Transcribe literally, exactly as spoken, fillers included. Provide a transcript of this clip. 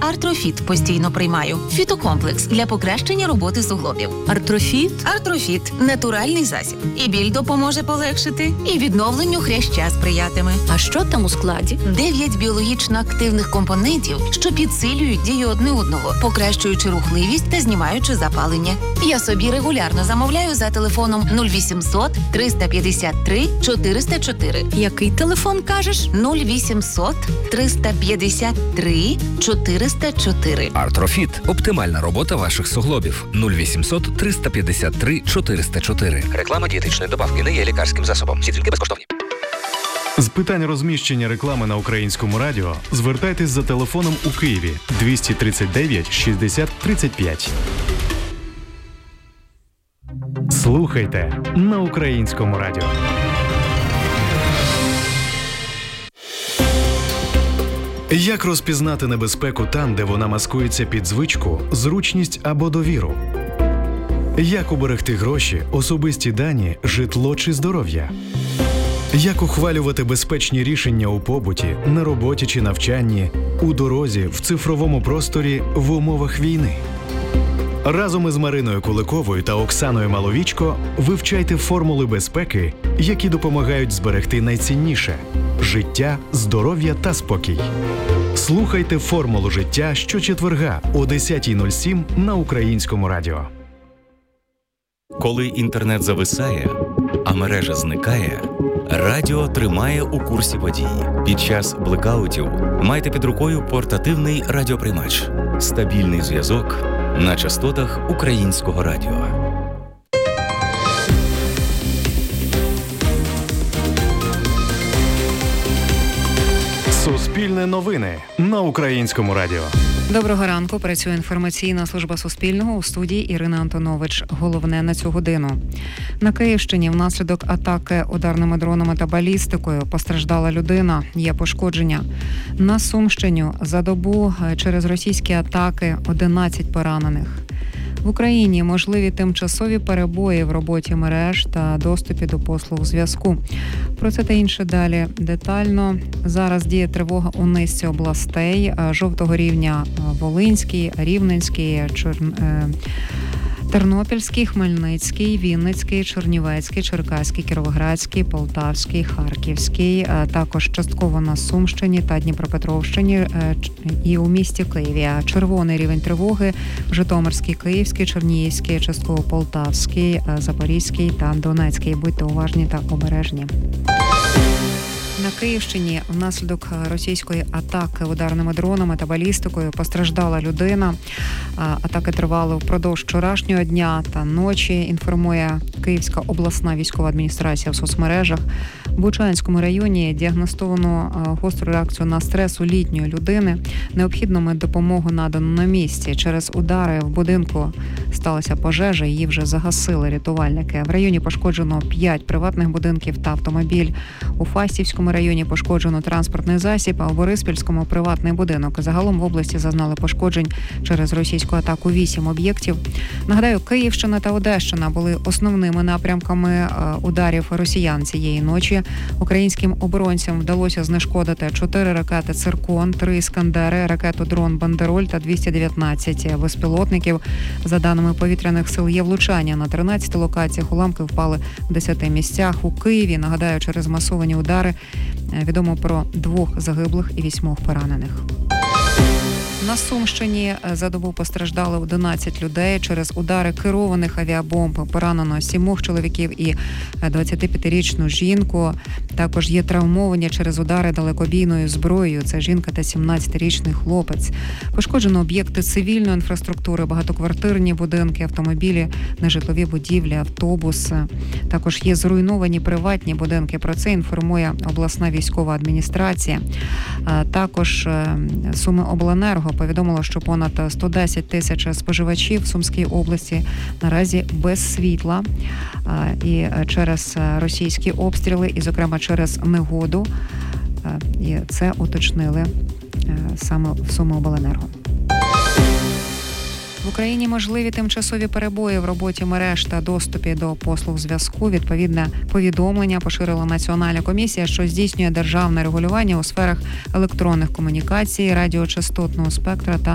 Артрофіт постійно приймаю. Фітокомплекс для покращення роботи суглобів. Артрофіт? Артрофіт – натуральний засіб. І біль допоможе полегшити, і відновленню хряща сприятиме. А що там у складі? Дев'ять біологічно активних компонентів, що підсилюють дію одне одного, покращуючи рухливість та знімаючи запалення. Я собі регулярно замовляю за телефоном нуль вісімсот триста п'ятдесят три чотириста чотири. Який телефон кажеш? нуль вісімсот триста п'ятдесят три чотириста чотири. Артрофіт – оптимальна робота ваших суглобів. нуль вісімсот триста п'ятдесят три чотириста чотири. Реклама дієтичної добавки не є лікарським засобом. Всі дзвінки безкоштовні. З питань розміщення реклами на Українському радіо звертайтесь за телефоном у Києві двісті тридцять дев'ять шістдесят тридцять п'ять. Слухайте на Українському радіо. Як розпізнати небезпеку там, де вона маскується під звичку, зручність або довіру? Як уберегти гроші, особисті дані, житло чи здоров'я? Як ухвалювати безпечні рішення у побуті, на роботі чи навчанні, у дорозі, в цифровому просторі, в умовах війни? Разом із Мариною Куликовою та Оксаною Маловічко вивчайте формули безпеки, які допомагають зберегти найцінніше – життя, здоров'я та спокій. Слухайте «Формулу життя» щочетверга о десята нуль сім на Українському радіо. Коли інтернет зависає, а мережа зникає, радіо тримає у курсі подій. Під час блекаутів майте під рукою портативний радіоприймач. Стабільний зв'язок на частотах Українського радіо. Суспільне новини на Українському радіо. Доброго ранку. Працює інформаційна служба Суспільного. У студії Ірина Антонович. Головне на цю годину. На Київщині внаслідок атаки ударними дронами та балістикою постраждала людина. Є пошкодження. На Сумщині за добу через російські атаки одинадцять поранених. В Україні можливі тимчасові перебої в роботі мереж та доступі до послуг зв'язку. Про це та інше далі детально. Зараз діє тривога у низці областей жовтого рівня: Волинський, Рівненський, Чор... Тернопільський, Хмельницький, Вінницький, Чернівецький, Черкаський, Кіровоградський, Полтавський, Харківський, також частково на Сумщині та Дніпропетровщині і у місті Києві. Червоний рівень тривоги – Житомирський, Київський, Чернігівський, частково Полтавський, Запорізький та Донецький. Будьте уважні та обережні. На Київщині внаслідок російської атаки ударними дронами та балістикою постраждала людина. Атаки тривали впродовж вчорашнього дня та ночі, інформує Київська обласна військова адміністрація в соцмережах. В Бучанському районі діагностовано гостру реакцію на стрес у літньої людини. Необхідну меддопомогу надано на місці. Через удари в будинку сталася пожежа, її вже загасили рятувальники. В районі пошкоджено п'ять приватних будинків та автомобіль. У Фастівському районі пошкоджено транспортний засіб, а у Бориспільському – приватний будинок. Загалом в області зазнали пошкоджень через російську атаку вісім об'єктів. Нагадаю, Київщина та Одещина були основними напрямками ударів росіян цієї ночі. Українським оборонцям вдалося знешкодити чотири ракети «Циркон», три «Іскандери», ракету-дрон «Бандероль» та двісті дев'ятнадцять безпілотників. За даними повітряних сил, є влучання на тринадцяти локаціях. Уламки впали в десяти місцях. У Києві, нагадаю, через масовані удари відомо про двох загиблих і вісьмох поранених. На Сумщині за добу постраждали одинадцять людей через удари керованих авіабомб. Поранено сімох чоловіків і двадцятип'ятирічну жінку. Також є травмовані через удари далекобійною зброєю. Це жінка та сімнадцятирічний хлопець. Пошкоджено об'єкти цивільної інфраструктури, багатоквартирні будинки, автомобілі, нежитлові будівлі, автобуси. Також є зруйновані приватні будинки. Про це інформує обласна військова адміністрація. Також Сумиобленерго повідомило, що понад сто десять тисяч споживачів в Сумській області наразі без світла. І через російські обстріли, і, зокрема, через негоду. І це уточнили саме в Сумиобленерго. В Україні можливі тимчасові перебої в роботі мереж та доступі до послуг зв'язку. Відповідне повідомлення поширила Національна комісія, що здійснює державне регулювання у сферах електронних комунікацій, радіочастотного спектра та